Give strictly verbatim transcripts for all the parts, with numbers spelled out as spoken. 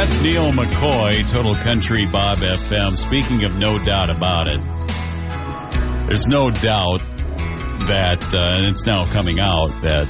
That's Neil McCoy, Total Country Bob F M. Speaking of no doubt about it, there's no doubt that, uh, and it's now coming out, that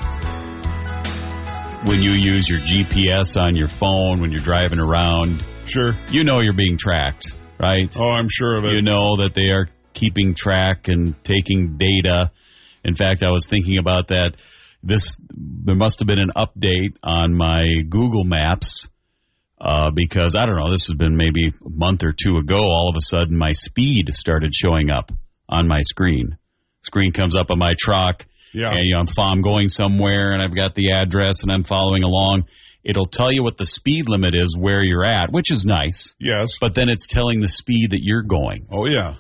when you use your G P S on your phone, when you're driving around, sure, you know you're being tracked, right? Oh, I'm sure of it. You know that they are keeping track and taking data. In fact, I was thinking about that. This there must have been an update on my Google Maps uh, because, I don't know, this has been maybe a month or two ago. All of a sudden, my speed started showing up on my screen. Screen comes up on my truck, yeah. and you know, I'm, I'm going somewhere, and I've got the address, and I'm following along. It'll tell you what the speed limit is where you're at, which is nice. Yes. But then it's telling the speed that you're going. Oh, yeah.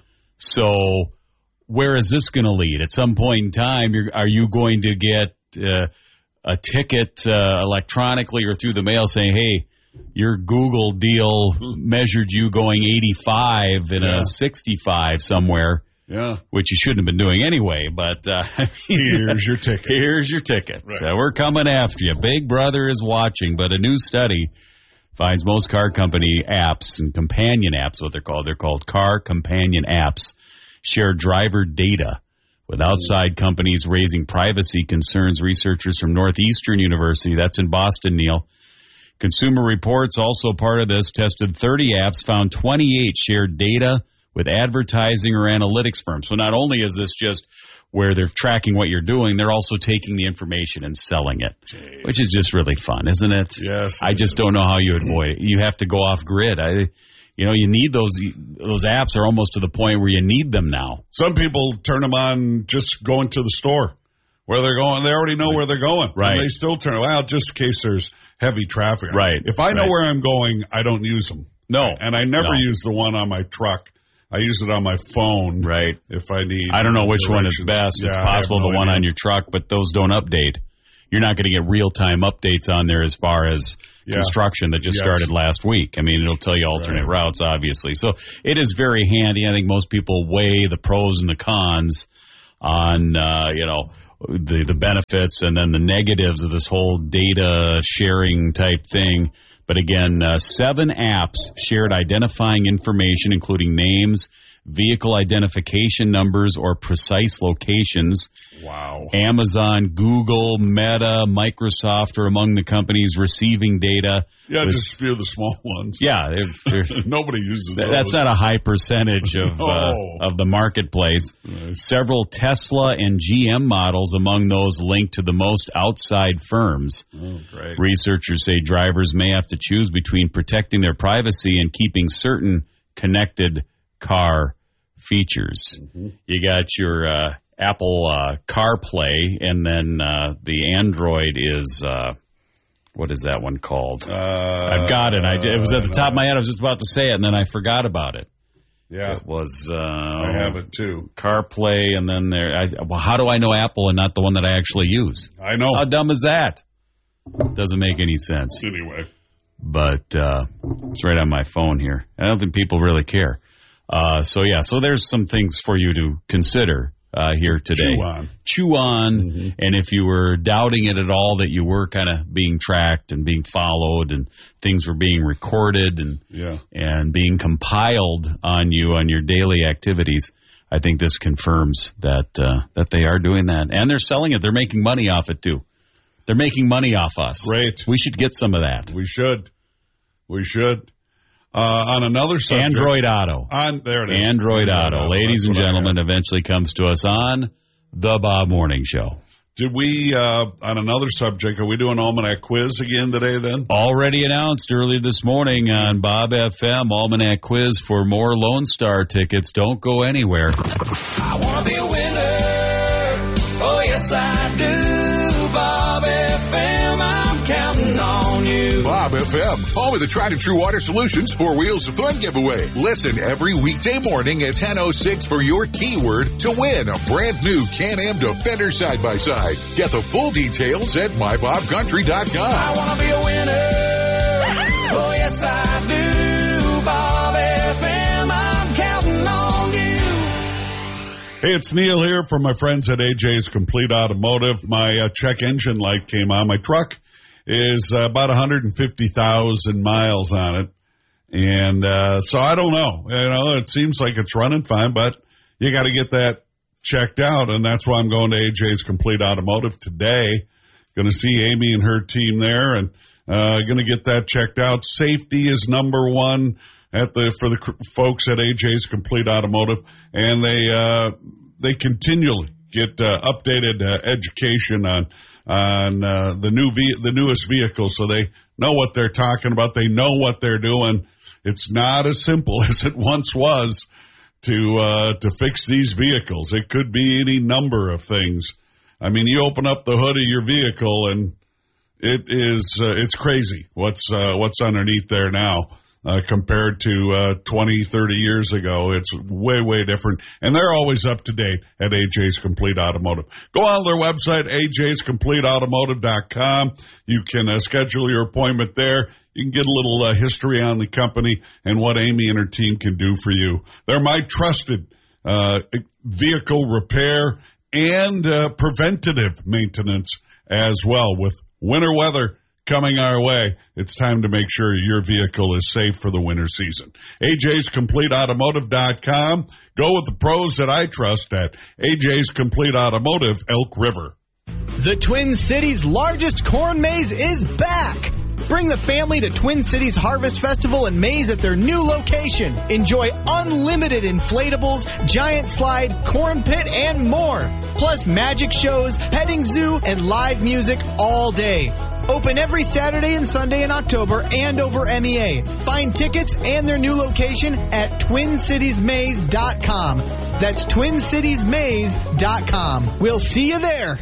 So where is this going to lead? At some point in time, you're, are you going to get uh, a ticket uh, electronically or through the mail saying, hey, your Google deal measured you going eighty-five in yeah. a sixty-five somewhere, yeah, which you shouldn't have been doing anyway. But uh, I mean, here's your ticket. Here's your ticket. Right. So we're coming after you. Big Brother is watching. But a new study finds most car company apps and companion apps, what they're called, they're called car companion apps, share driver data with outside companies, raising privacy concerns. Researchers from Northeastern University, that's in Boston, Neil. Consumer Reports, also part of this, tested thirty apps, found twenty-eight shared data with advertising or analytics firms. So not only is this just where they're tracking what you're doing, they're also taking the information and selling it, Jeez. Which is just really fun, isn't it? Yes. I just is. don't know how you avoid it. You have to go off grid. I, you know, you need those. Those apps are almost to the point where you need them now. Some people turn them on just going to the store where they're going. They already know where they're going. Right. And they still turn them out just in case there's heavy traffic. Right. If I know right. where I'm going, I don't use them. No. And I never no. use the one on my truck. I use it on my phone. Right. If I need. I don't know which one is best. It's yeah, possible no the one idea. on your truck, but those don't update. You're not going to get real-time updates on there as far as yeah. construction that just yes. started last week. I mean, it'll tell you alternate right. routes, obviously. So it is very handy. I think most people weigh the pros and the cons on, uh, you know, the, the benefits and then the negatives of this whole data sharing type thing. But again, uh, seven apps shared identifying information, including names, vehicle identification numbers, or precise locations. Wow. Amazon, Google, Meta, Microsoft are among the companies receiving data. Yeah, There's, just a few of the small ones. Yeah. They're, they're, Nobody uses th- those. That's not a high percentage of no. uh, of the marketplace. Nice. Several Tesla and G M models among those linked to the most outside firms. Oh, great. Researchers say drivers may have to choose between protecting their privacy and keeping certain connected car features. Mm-hmm. You got your uh, Apple uh, CarPlay, and then uh, the Android is, uh, what is that one called? Uh, I've got it. I, it was at the top of my head. I was just about to say it, and then I forgot about it. Yeah. It was... Uh, I have it, too. CarPlay, and then there... I, well, how do I know Apple and not the one that I actually use? I know. How dumb is that? Doesn't make any sense. Anyway. But uh, it's right on my phone here. I don't think people really care. Uh, so, yeah, so there's some things for you to consider uh, here today. Chew on. Chew on, mm-hmm. And if you were doubting it at all that you were kind of being tracked and being followed and things were being recorded and yeah. and being compiled on you on your daily activities, I think this confirms that uh, that they are doing that. And they're selling it. They're making money off it, too. They're making money off us. Great. We should get some of that. We should. We should. Uh, on another subject. Android Auto. On, there it is. Android, Android Auto. Auto. Ladies That's and gentlemen, eventually comes to us on The Bob Morning Show. Did we, uh, on another subject, are we doing Almanac Quiz again today then? Already announced earlier this morning on Bob F M, Almanac Quiz for more Lone Star tickets. Don't go anywhere. I want to be a winner. Oh, yes, I do. Bob F M, I'm counting on you. Bob F M, home of the Tried and True Water Solutions Four Wheels of Fun giveaway. Listen every weekday morning at ten oh six for your keyword to win a brand new Can-Am Defender side-by-side. Get the full details at my bob country dot com. I want to be a winner. Oh, yes, I do. Bob F M, I'm counting on you. Hey, it's Neil here from my friends at A J's Complete Automotive. My uh, check engine light came on my truck. is uh, about one hundred fifty thousand miles on it. And uh, so I don't know. You know, it seems like it's running fine, but you got to get that checked out, and that's why I'm going to A J's Complete Automotive today. Going to see Amy and her team there, and uh, going to get that checked out. Safety is number one at the for the cr- folks at A J's Complete Automotive, and they uh, they continually get uh, updated uh, education on on uh, the new ve- the newest vehicles, so they know what they're talking about. They know what they're doing. It's not as simple as it once was to uh, to fix these vehicles. It could be any number of things. I mean, you open up the hood of your vehicle, and it is uh, it's crazy what's uh, what's underneath there now uh, compared to uh, twenty, thirty years ago. It's way, way different, and they're always up to date at A J's Complete Automotive. Go on their website, A J's Complete Automotive dot com. You can uh, schedule your appointment there. You can get a little uh, history on the company and what Amy and her team can do for you. They're my trusted uh, vehicle repair and uh, preventative maintenance as well. With winter weather coming our way, it's time to make sure your vehicle is safe for the winter season. A J's Complete Automotive dot com. Go with the pros that I trust at A J's Complete Automotive, Elk River. The Twin Cities' largest corn maze is back. Bring the family to Twin Cities Harvest Festival and Maze at their new location. Enjoy unlimited inflatables, giant slide, corn pit, and more. Plus magic shows, petting zoo, and live music all day. Open every Saturday and Sunday in October and over M E A. Find tickets and their new location at twin cities maze dot com. That's twin cities maze dot com. We'll see you there.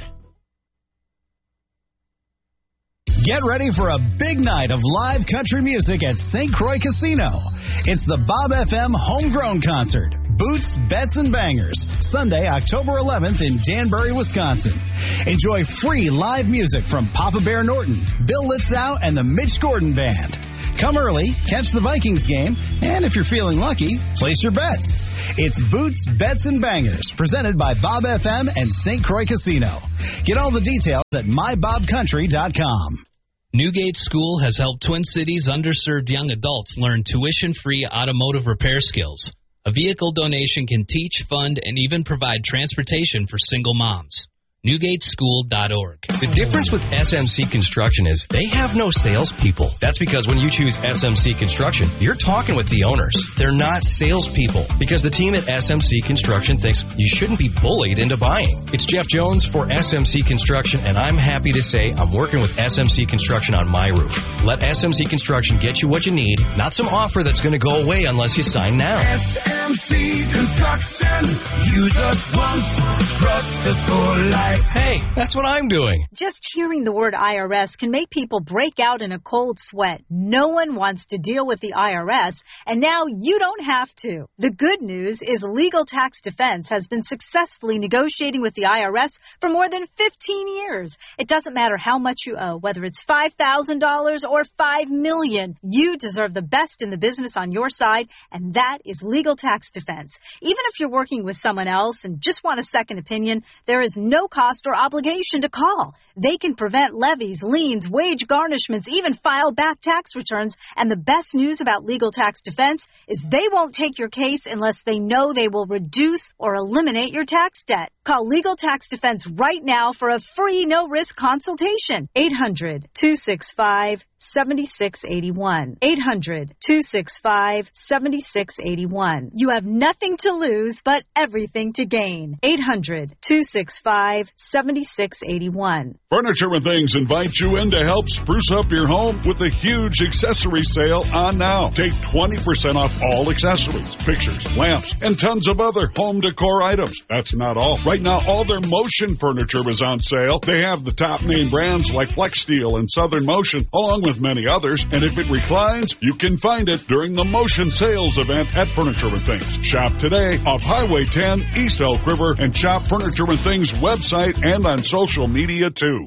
Get ready for a big night of live country music at Saint Croix Casino. It's the Bob F M Homegrown Concert. Boots, Bets, and Bangers. Sunday, October eleventh in Danbury, Wisconsin. Enjoy free live music from Papa Bear Norton, Bill Litzow, and the Mitch Gordon Band. Come early, catch the Vikings game, and if you're feeling lucky, place your bets. It's Boots, Bets, and Bangers, presented by Bob F M and Saint Croix Casino. Get all the details at my bob country dot com. Newgate School has helped Twin Cities underserved young adults learn tuition-free automotive repair skills. A vehicle donation can teach, fund, and even provide transportation for single moms. Newgate School dot org. The difference with S M C Construction is they have no salespeople. That's because when you choose S M C Construction, you're talking with the owners. They're not salespeople because the team at S M C Construction thinks you shouldn't be bullied into buying. It's Jeff Jones for S M C Construction, and I'm happy to say I'm working with S M C Construction on my roof. Let S M C Construction get you what you need, not some offer that's going to go away unless you sign now. S M C Construction. Use us once, trust us for life. Hey, that's what I'm doing. Just hearing the word I R S can make people break out in a cold sweat. No one wants to deal with the I R S, and now you don't have to. The good news is Legal Tax Defense has been successfully negotiating with the I R S for more than fifteen years. It doesn't matter how much you owe, whether it's five thousand dollars or five million dollars. You deserve the best in the business on your side, and that is Legal Tax Defense. Even if you're working with someone else and just want a second opinion, there is no cost or obligation to call. They can prevent levies, liens, wage garnishments, even file back tax returns. And the best news about Legal Tax Defense is they won't take your case unless they know they will reduce or eliminate your tax debt. Call Legal Tax Defense right now for a free no-risk consultation. eight hundred, two six five, seven six eight one. eight hundred, two six five, seven six eight one. You have nothing to lose but everything to gain. eight hundred, two six five, seven six eight one. Furniture and Things invites you in to help spruce up your home with a huge accessory sale on now. Take twenty percent off all accessories, pictures, lamps, and tons of other home decor items. That's not all. Right now, all their Motion furniture is on sale. They have the top name brands like FlexSteel and Southern Motion, along with many others. And if it reclines, you can find it during the Motion sales event at Furniture and Things. Shop today off Highway ten, East Elk River, and shop Furniture and Things website and on social media too.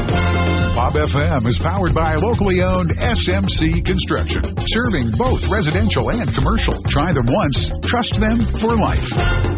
Bob F M is powered by locally owned S M C Construction, serving both residential and commercial. Try them once, trust them for life.